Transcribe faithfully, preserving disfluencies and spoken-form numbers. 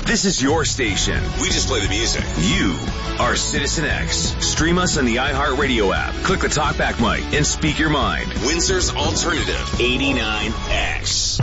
This is your station. We just play the music. You are Citizen X. Stream us on the iHeartRadio app. Click the talkback mic and speak your mind. Windsor's Alternative. eighty-nine X.